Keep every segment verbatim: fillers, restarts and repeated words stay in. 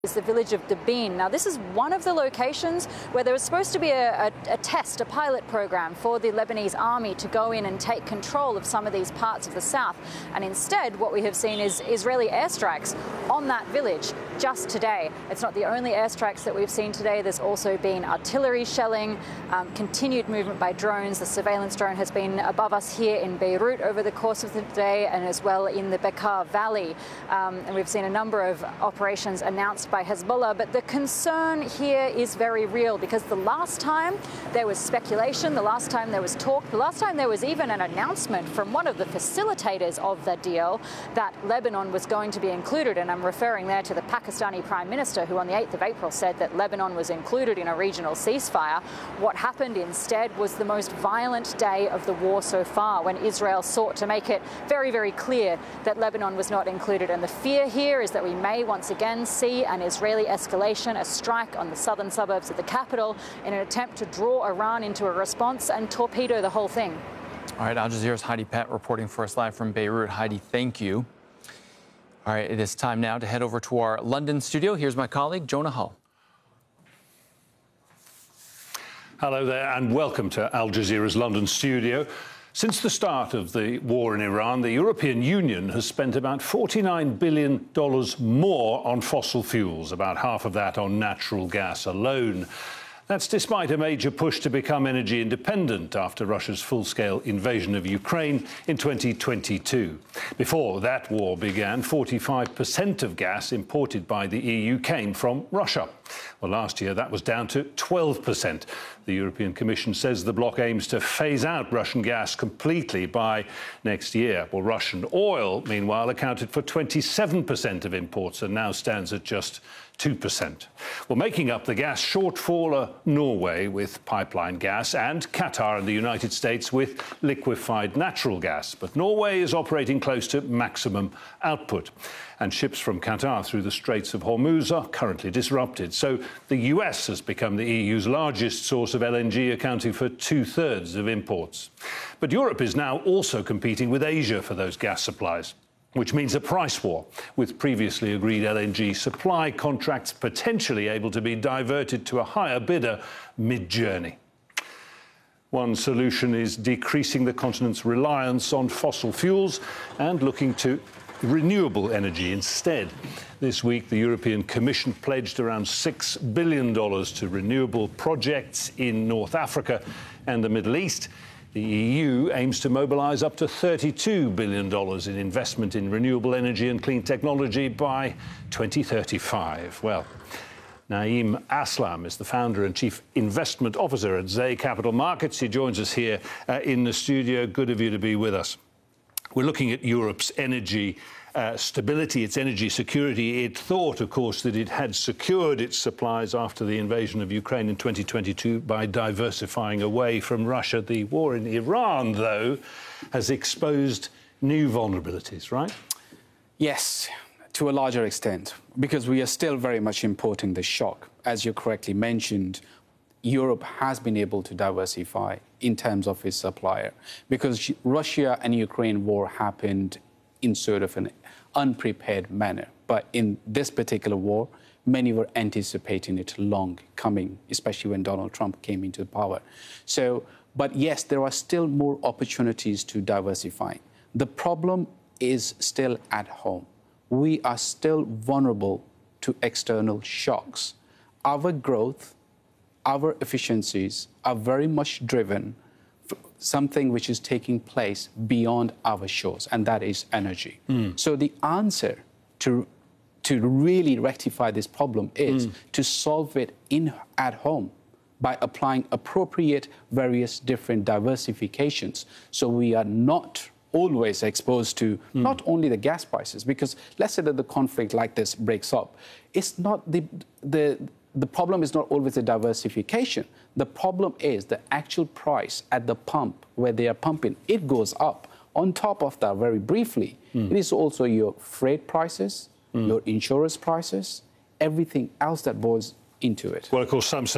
Is the village of Dabin. Now, this is one of the locations where there was supposed to be a, a, a test, a pilot program for the Lebanese army to go in and take control of some of these parts of the south. And instead, what we have seen is Israeli airstrikes on that village just today. It's not the only airstrikes that we've seen today. There's also been artillery shelling, um, continued movement by drones. The surveillance drone has been above us here in Beirut over the course of the day, and as well in the Bekaa Valley. Um, and we've seen a number of operations announced by Hezbollah, but the concern here is very real, because the last time there was speculation, the last time there was talk, the last time there was even an announcement from one of the facilitators of the deal that Lebanon was going to be included, and I'm referring there to the Pakistani Prime Minister, who on the eighth of April said that Lebanon was included in a regional ceasefire. What happened instead was the most violent day of the war so far, when Israel sought to make it very, very clear that Lebanon was not included. And the fear here is that we may once again see an Israeli escalation, a strike on the southern suburbs of the capital in an attempt to draw Iran into a response and torpedo the whole thing. All right, Al Jazeera's Heidi Pett reporting for us live from Beirut. Heidi, thank you. All right, it is time now to head over to our London studio. Here's my colleague, Jonah Hull. Hello there and welcome to Al Jazeera's London studio. Since the start of the war in Iran, the European Union has spent about forty-nine billion dollars more on fossil fuels, about half of that on natural gas alone. That's despite a major push to become energy independent after Russia's full-scale invasion of Ukraine in twenty twenty-two. Before that war began, forty-five percent of gas imported by the E U came from Russia. Well, last year that was down to twelve percent. The European Commission says the bloc aims to phase out Russian gas completely by next year. Well, Russian oil, meanwhile, accounted for twenty-seven percent of imports and now stands at just two percent. Well, making up the gas shortfall are Norway with pipeline gas and Qatar and the United States with liquefied natural gas. But Norway is operating close to maximum output. And ships from Qatar through the Straits of Hormuz are currently disrupted. So the U S has become the E U's largest source of L N G, accounting for two-thirds of imports. But Europe is now also competing with Asia for those gas supplies, which means a price war, with previously agreed L N G supply contracts potentially able to be diverted to a higher bidder mid-journey. One solution is decreasing the continent's reliance on fossil fuels and looking to renewable energy instead. This week, the European Commission pledged around six billion dollars to renewable projects in North Africa and the Middle East. The E U aims to mobilise up to thirty-two billion dollars in investment in renewable energy and clean technology by twenty thirty-five. Well, Naeem Aslam is the founder and chief investment officer at Zay Capital Markets. He joins us here uh, in the studio. Good of you to be with us. We're looking at Europe's energy uh, stability, its energy security. It thought, of course, that it had secured its supplies after the invasion of Ukraine in twenty twenty-two by diversifying away from Russia. The war in Iran, though, has exposed new vulnerabilities, right? Yes, to a larger extent, because we are still very much importing the shock. As you correctly mentioned, Europe has been able to diversify in terms of its supplier, because Russia and Ukraine war happened in sort of an unprepared manner. But in this particular war, many were anticipating it long coming, especially when Donald Trump came into power. So, but yes, there are still more opportunities to diversify. The problem is still at home. We are still vulnerable to external shocks. Our growth, our efficiencies are very much driven for something which is taking place beyond our shores, and that is energy. Mm. So the answer to, to really rectify this problem is mm. to solve it in, at home by applying appropriate various different diversifications, so we are not always exposed to mm. not only the gas prices, because let's say that the conflict like this breaks up, it's not the the The problem is not always the diversification. The problem is the actual price at the pump where they are pumping. It goes up. On top of that, very briefly, mm. it is also your freight prices, mm. your insurance prices, everything else that boils into it. Well, of course, some say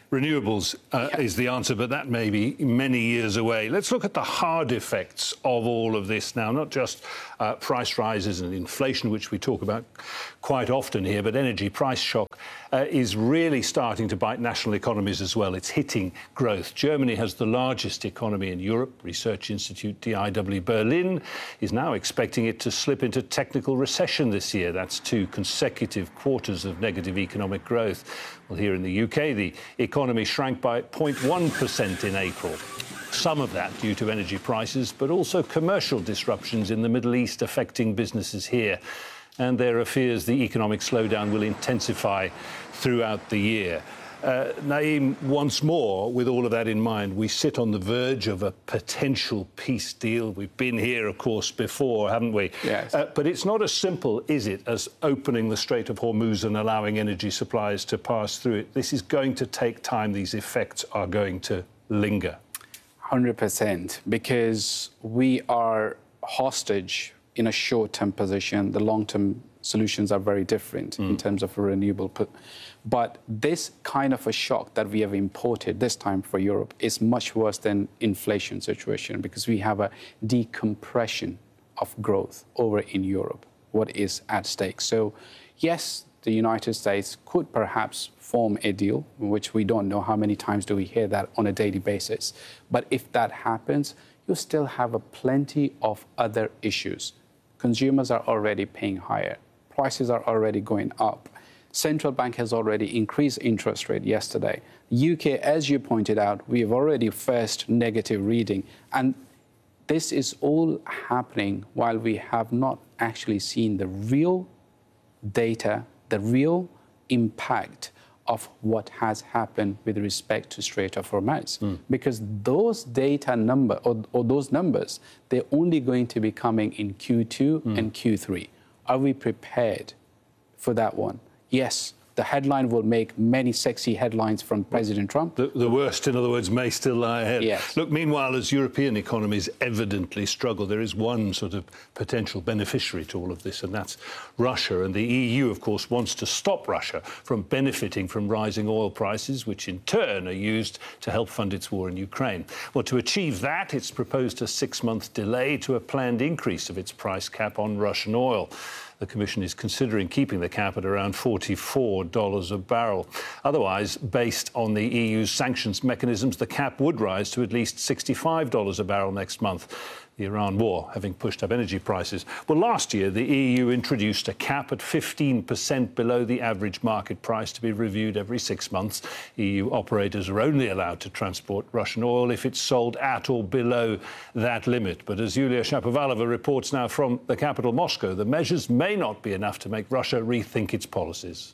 Renewables uh, is the answer, but that may be many years away. Let's look at the hard effects of all of this now, not just uh, price rises and inflation, which we talk about quite often here, but energy price shock uh, is really starting to bite national economies as well. It's hitting growth. Germany has the largest economy in Europe. Research Institute D I W Berlin is now expecting it to slip into technical recession this year. That's two consecutive quarters of negative economic growth. Well, here in the U K, the economy shrank by zero point one percent in April. Some of that due to energy prices, but also commercial disruptions in the Middle East affecting businesses here. And there are fears the economic slowdown will intensify throughout the year. Uh, Naeem, once more, with all of that in mind, we sit on the verge of a potential peace deal. We've been here, of course, before, haven't we? Yes. Uh, but it's not as simple, is it, as opening the Strait of Hormuz and allowing energy supplies to pass through it. This is going to take time. These effects are going to linger. one hundred percent, because we are hostage in a short-term position. The long-term solutions are very different mm. in terms of renewable. But this kind of a shock that we have imported this time for Europe is much worse than inflation situation, because we have a decompression of growth over in Europe, what is at stake. So, yes, the United States could perhaps form a deal, which we don't know how many times do we hear that on a daily basis. But if that happens, you still have a plenty of other issues. Consumers are already paying higher. Prices are already going up. Central bank has already increased interest rate yesterday. U K, as you pointed out, we have already first negative reading. And this is all happening while we have not actually seen the real data, the real impact of what has happened with respect to Strait of Hormuz. Mm. Because those data number or, or those numbers, they're only going to be coming in Q two mm. and Q three. Are we prepared for that one? Yes, the headline will make many sexy headlines from President Trump. The, the worst, in other words, may still lie ahead. Yes. Look, meanwhile, as European economies evidently struggle, there is one sort of potential beneficiary to all of this, and that's Russia. And the E U, of course, wants to stop Russia from benefiting from rising oil prices, which in turn are used to help fund its war in Ukraine. Well, to achieve that, it's proposed a six-month delay to a planned increase of its price cap on Russian oil. The Commission is considering keeping the cap at around forty-four dollars a barrel. Otherwise, based on the E U's sanctions mechanisms, the cap would rise to at least sixty-five dollars a barrel next month. The Iran war having pushed up energy prices. Well, last year, the E U introduced a cap at fifteen percent below the average market price to be reviewed every six months. E U operators are only allowed to transport Russian oil if it's sold at or below that limit. But as Yulia Shapovalova reports now from the capital, Moscow, the measures may not be enough to make Russia rethink its policies.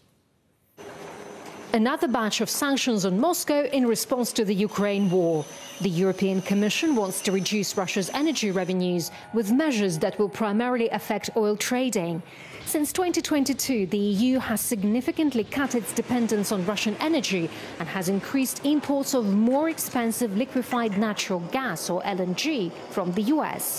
Another batch of sanctions on Moscow in response to the Ukraine war. The European Commission wants to reduce Russia's energy revenues with measures that will primarily affect oil trading. Since twenty twenty-two, the E U has significantly cut its dependence on Russian energy and has increased imports of more expensive liquefied natural gas, or L N G, from the U S.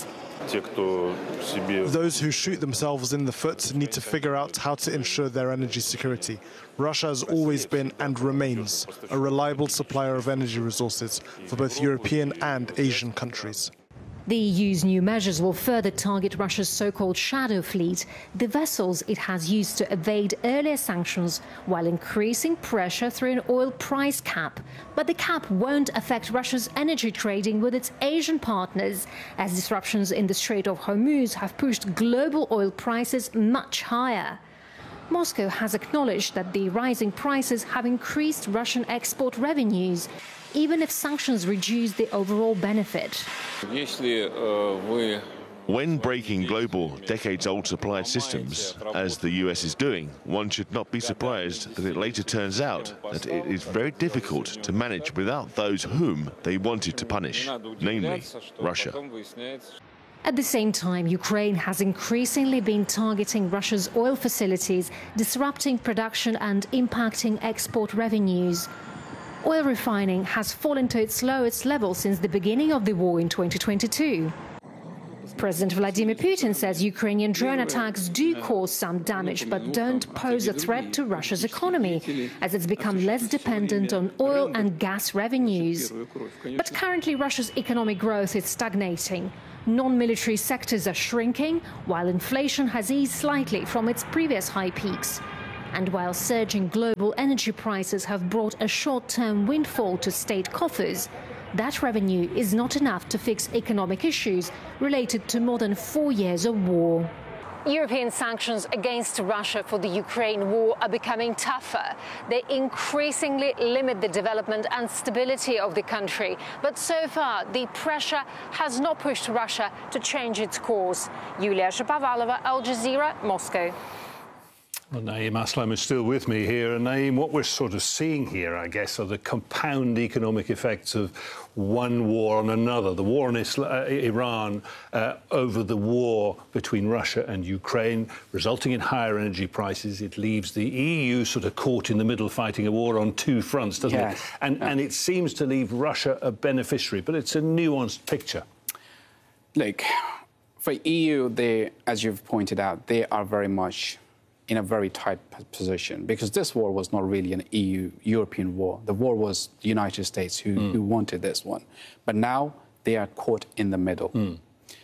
Those who shoot themselves in the foot need to figure out how to ensure their energy security. Russia has always been and remains a reliable supplier of energy resources for both European and Asian countries. The E U's new measures will further target Russia's so-called shadow fleet, the vessels it has used to evade earlier sanctions, while increasing pressure through an oil price cap. But the cap won't affect Russia's energy trading with its Asian partners, as disruptions in the Strait of Hormuz have pushed global oil prices much higher. Moscow has acknowledged that the rising prices have increased Russian export revenues, even if sanctions reduce the overall benefit. When breaking global, decades-old supply systems, as the U S is doing, one should not be surprised that it later turns out that it is very difficult to manage without those whom they wanted to punish, namely Russia. At the same time, Ukraine has increasingly been targeting Russia's oil facilities, disrupting production and impacting export revenues. Oil refining has fallen to its lowest level since the beginning of the war in twenty twenty-two. President Vladimir Putin says Ukrainian drone attacks do cause some damage, but don't pose a threat to Russia's economy, as it's become less dependent on oil and gas revenues. But currently, Russia's economic growth is stagnating. Non-military sectors are shrinking, while inflation has eased slightly from its previous high peaks. And while surging global energy prices have brought a short-term windfall to state coffers, that revenue is not enough to fix economic issues related to more than four years of war. European sanctions against Russia for the Ukraine war are becoming tougher. They increasingly limit the development and stability of the country. But so far, the pressure has not pushed Russia to change its course. Yulia Shapovalova, Al Jazeera, Moscow. Well, Naeem Aslam is still with me here. And Naeem, what we're sort of seeing here, I guess, are the compound economic effects of one war on another. The war in Isla- uh, Iran uh, over the war between Russia and Ukraine, resulting in higher energy prices. It leaves the E U sort of caught in the middle, fighting a war on two fronts, doesn't yes. it? And, yeah. and it seems to leave Russia a beneficiary, but it's a nuanced picture. Like, for E U, they, as you've pointed out, they are very much in a very tight position, because this war was not really an E U European war. The war was the United States who, mm. who wanted this one. But now they are caught in the middle. Mm.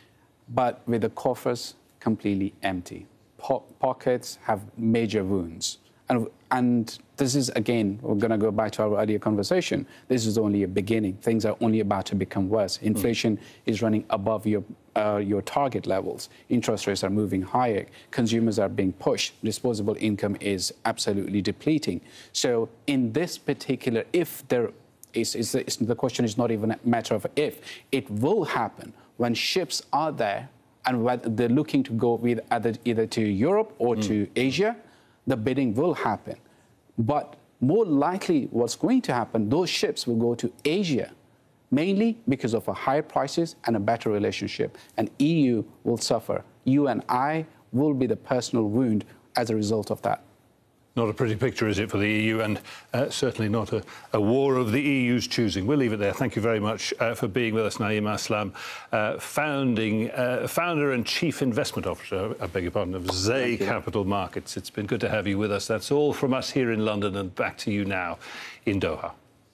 But with the coffers completely empty. Po- pockets have major wounds. And, and this is, again, we're going to go back to our earlier conversation. This is only a beginning. Things are only about to become worse. Inflation mm. is running above your Uh, your target levels. Interest rates are moving higher. Consumers are being pushed. Disposable income is absolutely depleting. So in this particular, if there is, is the, is the question is not even a matter of if, it will happen when ships are there and whether they're looking to go with either, either to Europe or mm. to Asia, the bidding will happen. But more likely what's going to happen, those ships will go to Asia, mainly because of a higher prices and a better relationship. And E U will suffer. You and I will be the personal wound as a result of that. Not a pretty picture, is it, for the E U, and uh, certainly not a, a war of the E U's choosing. We'll leave it there. Thank you very much uh, for being with us, Naeem Aslam, uh, founding, uh, founder and chief investment officer, I beg your pardon, of Zay Capital Markets. It's been good to have you with us. That's all from us here in London, and back to you now in Doha.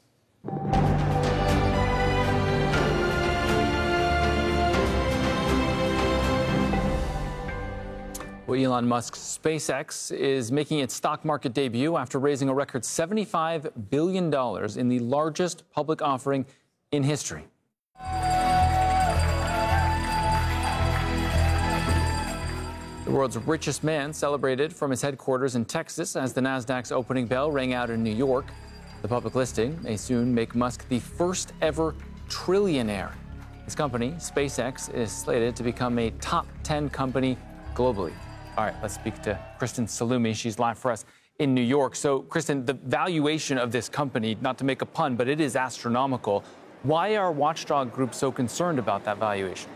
Well, Elon Musk's SpaceX is making its stock market debut after raising a record seventy-five billion dollars in the largest public offering in history. The world's richest man celebrated from his headquarters in Texas as the Nasdaq's opening bell rang out in New York. The public listing may soon make Musk the first ever trillionaire. His company, SpaceX, is slated to become a top ten company globally. All right, let's speak to Kristen Salumi. She's live for us in New York. So, Kristen, the valuation of this company, not to make a pun, but it is astronomical. Why are watchdog groups so concerned about that valuation?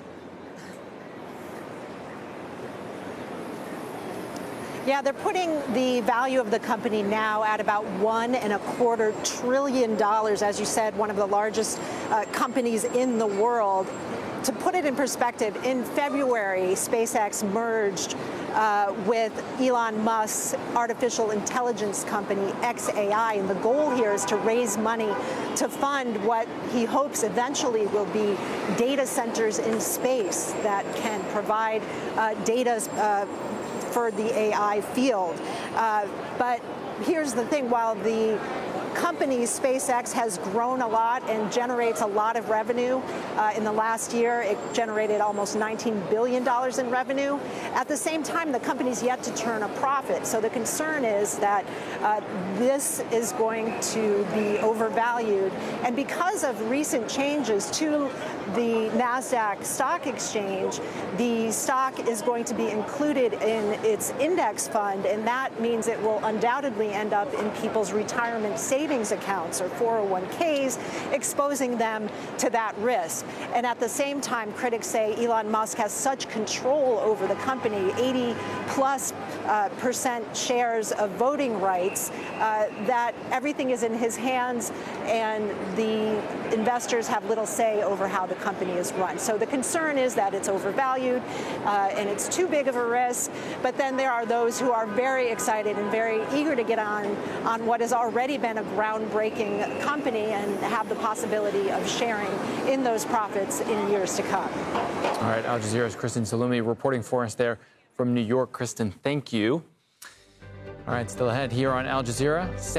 Yeah, they're putting the value of the company now at about one and a quarter trillion dollars, as you said, one of the largest uh, companies in the world. To put it in perspective, in February, SpaceX merged uh, with Elon Musk's artificial intelligence company, X A I, and the goal here is to raise money to fund what he hopes eventually will be data centers in space that can provide uh, data uh, for the A I field. Uh, but here's the thing, while the company, SpaceX, has grown a lot and generates a lot of revenue. Uh, in the last year, it generated almost nineteen billion dollars in revenue. At the same time, the company's yet to turn a profit. So the concern is that uh, this is going to be overvalued. And because of recent changes to the Nasdaq Stock Exchange, the stock is going to be included in its index fund, and that means it will undoubtedly end up in people's retirement savings accounts or four oh one Ks, exposing them to that risk. And at the same time, critics say Elon Musk has such control over the company, eighty plus uh, percent shares of voting rights, uh, that everything is in his hands and the investors have little say over how the company is run. So the concern is that it's overvalued uh, and it's too big of a risk. But then there are those who are very excited and very eager to get on on what has already been a groundbreaking company and have the possibility of sharing in those profits in years to come. All right, Al Jazeera's Kristen Salumi reporting for us there from New York. Kristen, thank you. All right, still ahead here on Al Jazeera.